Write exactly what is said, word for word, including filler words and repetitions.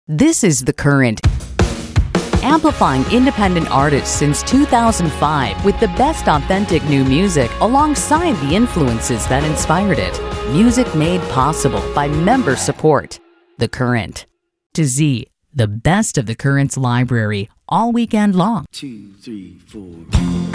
This is The Current, amplifying independent artists since two thousand five with the best authentic new music alongside the influences that inspired it. Music made possible by member support. The Current. To Z, the best of The Current's library all weekend long. Two, three, four.